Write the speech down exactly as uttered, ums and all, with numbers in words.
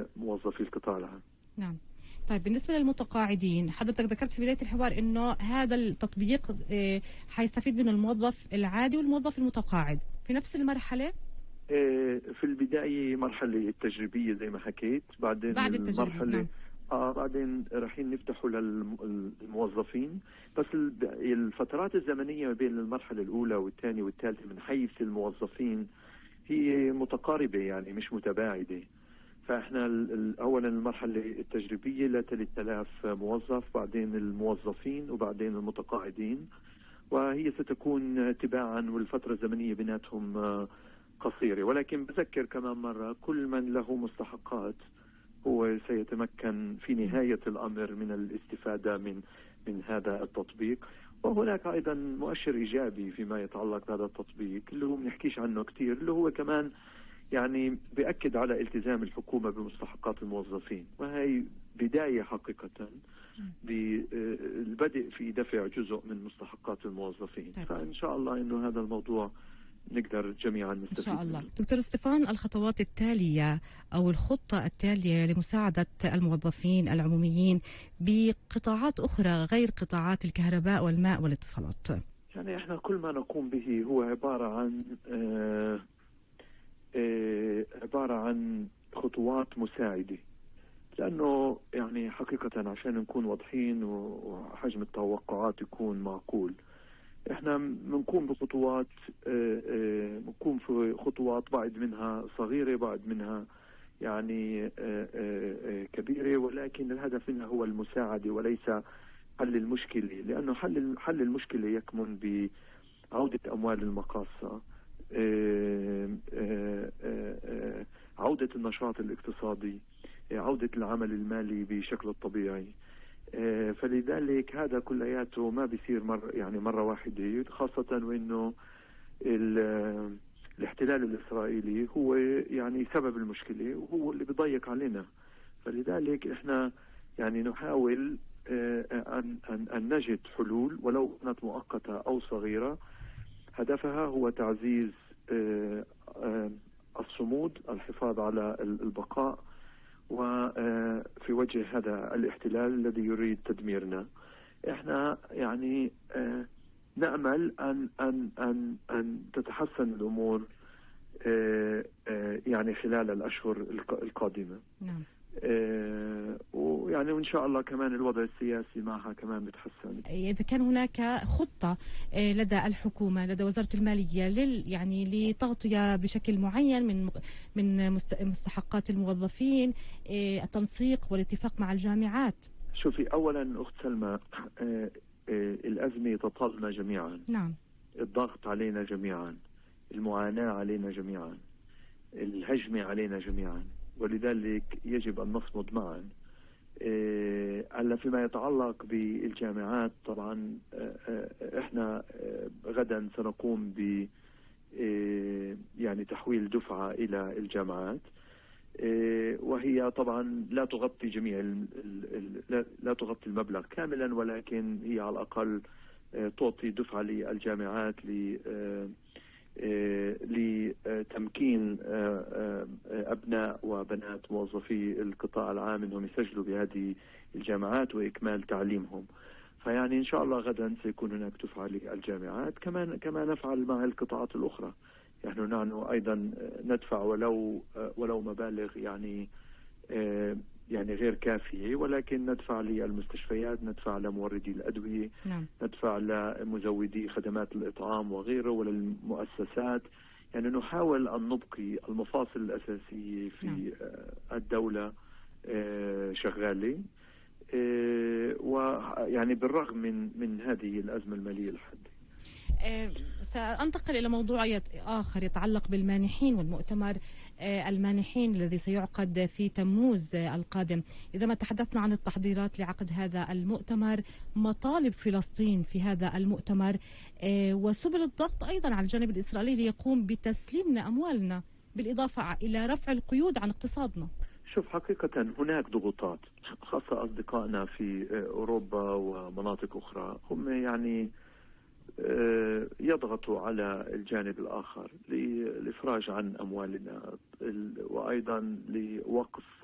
موظفي القطاع العام. نعم. طيب بالنسبة للمتقاعدين، حضرتك ذكرت في بداية الحوار إنه هذا التطبيق حيستفيد منه الموظف العادي والموظف المتقاعد في نفس المرحلة؟ في البداية مرحلة التجريبية زي ما حكيت، بعدين بعد المرحلة نعم. اه بعدين رايحين نفتحوا للموظفين. بس الفترات الزمنية ما بين المرحلة الأولى والثانية والثالثة من حيث الموظفين هي متقاربة، يعني مش متباعدة. فاحنا اولا المرحله التجريبيه ل ثلاثة آلاف موظف، بعدين الموظفين، وبعدين المتقاعدين، وهي ستكون تباعا، والفتره الزمنيه بيناتهم قصيره. ولكن بذكر كمان مره، كل من له مستحقات هو سيتمكن في نهايه الامر من الاستفاده من من هذا التطبيق. وهناك ايضا مؤشر ايجابي فيما يتعلق بهذا التطبيق اللي هو بنحكيش عنه كثير، اللي هو كمان يعني بيأكد على التزام الحكومة بمستحقات الموظفين، وهي بداية حقيقة بالبدء في دفع جزء من مستحقات الموظفين. طيب. فإن شاء الله إنه هذا الموضوع نقدر جميعا نستفيد إن شاء الله. منه. دكتور ستيفان، الخطوات التالية أو الخطة التالية لمساعدة الموظفين العموميين بقطاعات أخرى غير قطاعات الكهرباء والماء والاتصالات؟ يعني إحنا كل ما نقوم به هو عبارة عن آه عبارة عن خطوات مساعدة، لأنه يعني حقيقة عشان نكون واضحين وحجم التوقعات يكون معقول، احنا بنقوم بخطوات بنقوم في خطوات بعض منها صغيرة، بعض منها يعني كبيرة، ولكن الهدف منها هو المساعدة وليس حل المشكلة. لأنه حل حل المشكلة يكمن بعودة أموال المقاصة، عودة النشاط الاقتصادي، عودة العمل المالي بشكله الطبيعي. فلذلك هذا كلياته ما بيصير مرة يعني مرة واحدة، خاصة وإنه الاحتلال الإسرائيلي هو يعني سبب المشكلة وهو اللي بيضيق علينا. فلذلك إحنا يعني نحاول أن أن أن نجد حلول ولو كانت مؤقتة أو صغيرة، هدفها هو تعزيز الصمود، الحفاظ على البقاء، وفي وجه هذا الاحتلال الذي يريد تدميرنا. احنا يعني نأمل أن أن أن أن تتحسن الأمور يعني خلال الأشهر القادمة. نعم. آه ويعني وإن شاء الله كمان الوضع السياسي معها كمان بتحسن. إذا كان هناك خطة لدى الحكومة لدى وزارة المالية لل يعني لتغطية بشكل معين من من مستحقات الموظفين، التنسيق والاتفاق مع الجامعات. شوفي، أولا أخت سلمى، آه آه الأزمة تطالنا جميعا. نعم. الضغط علينا جميعا، المعاناة علينا جميعا، الهجمة علينا جميعا، ولذلك يجب أن نصمد معا. هلا فيما يتعلق بالجامعات، طبعا احنا غدا سنقوم ب يعني تحويل دفعة إلى الجامعات، وهي طبعا لا تغطي جميع لا تغطي المبلغ كاملا، ولكن هي على الأقل تعطي دفعة للجامعات ل لتمكين أبناء وبنات موظفي القطاع العام أنهم يسجلوا بهذه الجامعات وإكمال تعليمهم. فيعني إن شاء الله غدا سيكون هناك دفعة للجامعات. كمان كما نفعل مع القطاعات الأخرى، نحن يعني نحن أيضا ندفع ولو ولو مبالغ يعني يعني غير كافية، ولكن ندفع للمستشفيات، ندفع لموردي الأدوية. نعم. ندفع لمزودي خدمات الإطعام وغيره، وللمؤسسات. يعني نحاول أن نبقي المفاصل الأساسية في نعم. الدولة شغالة، ويعني بالرغم من من هذه الأزمة المالية الحادة. سأنتقل إلى موضوع آخر يتعلق بالمانحين والمؤتمر المانحين الذي سيعقد في تموز القادم. إذا ما تحدثنا عن التحضيرات لعقد هذا المؤتمر، مطالب فلسطين في هذا المؤتمر، وسبل الضغط أيضا على الجانب الإسرائيلي ليقوم بتسليمنا أموالنا، بالإضافة إلى رفع القيود عن اقتصادنا. شوف، حقيقة هناك ضغوطات، خاصة أصدقائنا في أوروبا ومناطق أخرى، هم يعني يضغطوا على الجانب الآخر للإفراج عن أموالنا، وأيضا لوقف